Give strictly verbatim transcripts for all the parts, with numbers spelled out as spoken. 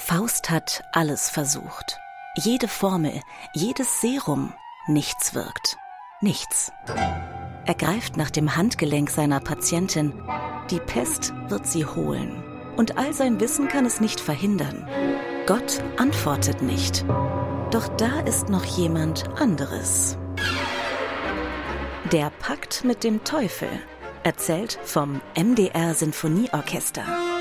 Faust hat alles versucht. Jede Formel, jedes Serum, nichts wirkt. Nichts. Er greift nach dem Handgelenk seiner Patientin. Die Pest wird sie holen. Und all sein Wissen kann es nicht verhindern. Gott antwortet nicht. Doch da ist noch jemand anderes. Der Pakt mit dem Teufel. Erzählt vom M D R Sinfonieorchester.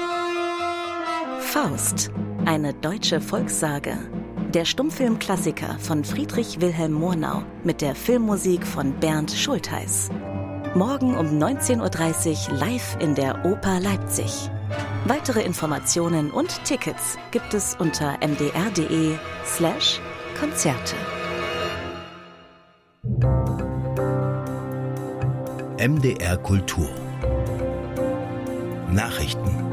Faust, eine deutsche Volkssage. Der Stummfilmklassiker von Friedrich Wilhelm Murnau mit der Filmmusik von Bernd Schultheiß. Morgen um neunzehn Uhr dreißig live in der Oper Leipzig. Weitere Informationen und Tickets gibt es unter mdr.de slash Konzerte. M D R Kultur Nachrichten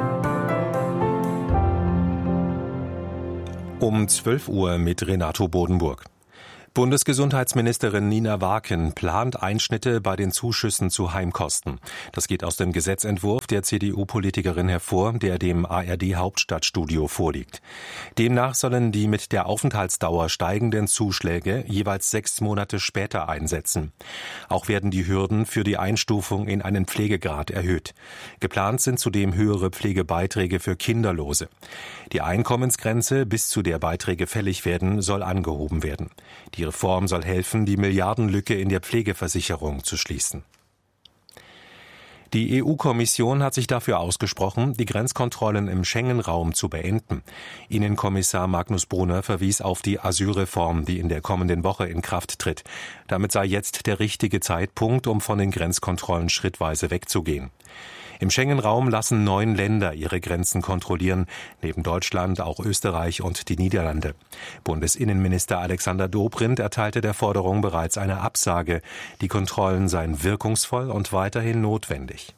Um zwölf Uhr mit Renato Bodenburg. Bundesgesundheitsministerin Nina Warken plant Einschnitte bei den Zuschüssen zu Heimkosten. Das geht aus dem Gesetzentwurf der C D U-Politikerin hervor, der dem A R D-Hauptstadtstudio vorliegt. Demnach sollen die mit der Aufenthaltsdauer steigenden Zuschläge jeweils sechs Monate später einsetzen. Auch werden die Hürden für die Einstufung in einen Pflegegrad erhöht. Geplant sind zudem höhere Pflegebeiträge für Kinderlose. Die Einkommensgrenze, bis zu der Beiträge fällig werden, soll angehoben werden. Die Reform soll helfen, die Milliardenlücke in der Pflegeversicherung zu schließen. Die E U-Kommission hat sich dafür ausgesprochen, die Grenzkontrollen im Schengen-Raum zu beenden. Innenkommissar Magnus Brunner verwies auf die Asylreform, die in der kommenden Woche in Kraft tritt. Damit sei jetzt der richtige Zeitpunkt, um von den Grenzkontrollen schrittweise wegzugehen. Im Schengen-Raum lassen neun Länder ihre Grenzen kontrollieren, neben Deutschland auch Österreich und die Niederlande. Bundesinnenminister Alexander Dobrindt erteilte der Forderung bereits eine Absage. Die Kontrollen seien wirkungsvoll und weiterhin notwendig.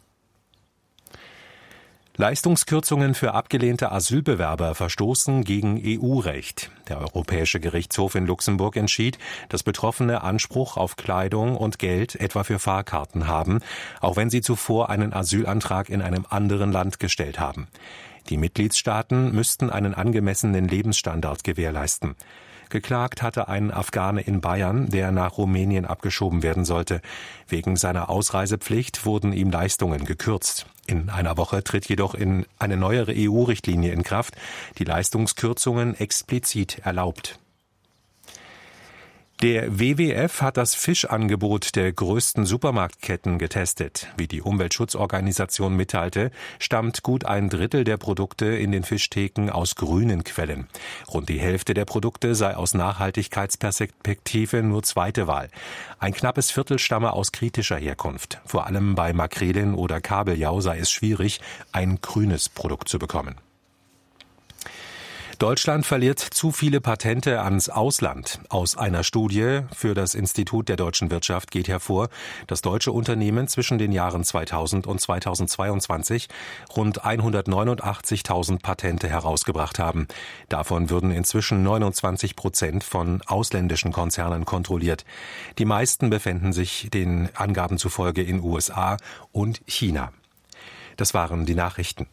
Leistungskürzungen für abgelehnte Asylbewerber verstoßen gegen E U-Recht. Der Europäische Gerichtshof in Luxemburg entschied, dass Betroffene Anspruch auf Kleidung und Geld etwa für Fahrkarten haben, auch wenn sie zuvor einen Asylantrag in einem anderen Land gestellt haben. Die Mitgliedstaaten müssten einen angemessenen Lebensstandard gewährleisten. Geklagt hatte ein Afghane in Bayern, der nach Rumänien abgeschoben werden sollte. Wegen seiner Ausreisepflicht wurden ihm Leistungen gekürzt. In einer Woche tritt jedoch in eine neuere E U-Richtlinie in Kraft, die Leistungskürzungen explizit erlaubt. Der W W F hat das Fischangebot der größten Supermarktketten getestet. Wie die Umweltschutzorganisation mitteilte, stammt gut ein Drittel der Produkte in den Fischtheken aus grünen Quellen. Rund die Hälfte der Produkte sei aus Nachhaltigkeitsperspektive nur zweite Wahl. Ein knappes Viertel stamme aus kritischer Herkunft. Vor allem bei Makrelen oder Kabeljau sei es schwierig, ein grünes Produkt zu bekommen. Deutschland verliert zu viele Patente ans Ausland. Aus einer Studie für das Institut der deutschen Wirtschaft geht hervor, dass deutsche Unternehmen zwischen den Jahren zweitausend und zweitausendzweiundzwanzig rund hundertneunundachtzigtausend Patente herausgebracht haben. Davon würden inzwischen neunundzwanzig Prozent von ausländischen Konzernen kontrolliert. Die meisten befänden sich den Angaben zufolge in U S A und China. Das waren die Nachrichten.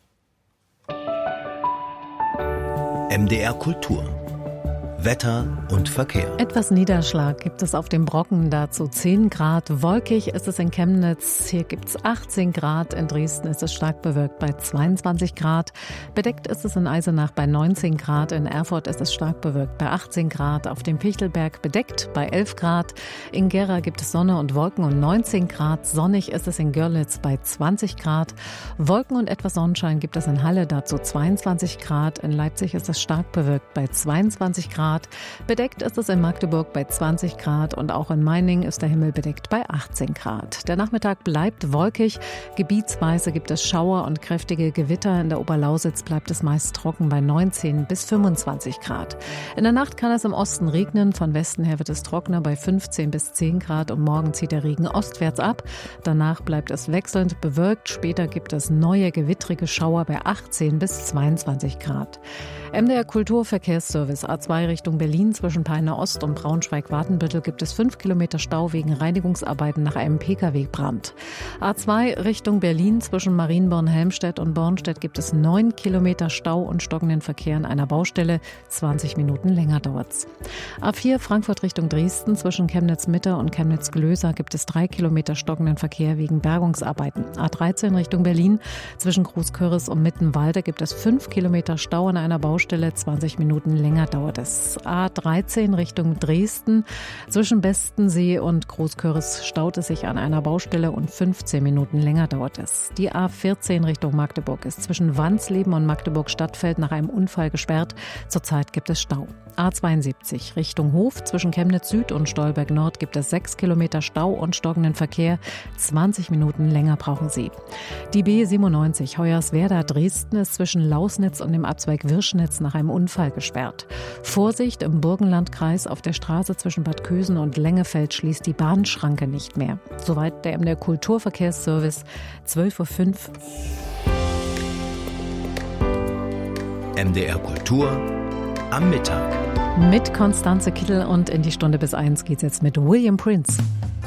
M D R Kultur Wetter und Verkehr. Etwas Niederschlag gibt es auf dem Brocken, dazu zehn Grad. Wolkig ist es in Chemnitz, hier gibt es achtzehn Grad. In Dresden ist es stark bewölkt bei zweiundzwanzig Grad. Bedeckt ist es in Eisenach bei neunzehn Grad. In Erfurt ist es stark bewölkt bei achtzehn Grad. Auf dem Pichtelberg bedeckt bei elf Grad. In Gera gibt es Sonne und Wolken und neunzehn Grad. Sonnig ist es in Görlitz bei zwanzig Grad. Wolken und etwas Sonnenschein gibt es in Halle, dazu zweiundzwanzig Grad. In Leipzig ist es stark bewölkt bei zweiundzwanzig Grad. Bedeckt ist es in Magdeburg bei zwanzig Grad und auch in Meiningen ist der Himmel bedeckt bei achtzehn Grad. Der Nachmittag bleibt wolkig. Gebietsweise gibt es Schauer und kräftige Gewitter. In der Oberlausitz bleibt es meist trocken bei neunzehn bis fünfundzwanzig Grad. In der Nacht kann es im Osten regnen. Von Westen her wird es trockener bei fünfzehn bis zehn Grad und morgen zieht der Regen ostwärts ab. Danach bleibt es wechselnd bewölkt. Später gibt es neue gewittrige Schauer bei achtzehn bis zweiundzwanzig Grad. M D R Kulturverkehrsservice A zwei Richtung Richtung Berlin zwischen Peine Ost und Braunschweig-Watenbüttel gibt es fünf Kilometer Stau wegen Reinigungsarbeiten nach einem Pkw-Brand. A zwei Richtung Berlin zwischen Marienborn-Helmstedt und Bornstedt gibt es neun Kilometer Stau und stockenden Verkehr an einer Baustelle. zwanzig Minuten länger dauert's. A vier Frankfurt Richtung Dresden zwischen Chemnitz-Mitte und Chemnitz-Glöser gibt es drei Kilometer stockenden Verkehr wegen Bergungsarbeiten. A dreizehn Richtung Berlin zwischen Großkörres und Mittenwalde gibt es fünf Kilometer Stau an einer Baustelle. zwanzig Minuten länger dauert es. A dreizehn Richtung Dresden zwischen Bestensee und Großkörres staut es sich an einer Baustelle und fünfzehn Minuten länger dauert es. Die A vierzehn Richtung Magdeburg ist zwischen Wansleben und Magdeburg-Stadtfeld nach einem Unfall gesperrt. Zurzeit gibt es Stau. A zweiundsiebzig Richtung Hof zwischen Chemnitz Süd und Stolberg Nord gibt es sechs Kilometer Stau und stockenden Verkehr. zwanzig Minuten länger brauchen Sie. Die B siebenundneunzig Hoyerswerda Dresden ist zwischen Lausnitz und dem Abzweig Wirschnitz nach einem Unfall gesperrt. Vorsicht im Burgenlandkreis auf der Straße zwischen Bad Kösen und Lengefeld schließt die Bahnschranke nicht mehr. Soweit der M D R Kulturverkehrsservice, zwölf Uhr fünf. M D R Kultur am Mittag. Mit Konstanze Kittel und in die Stunde bis eins geht's jetzt mit William Prince.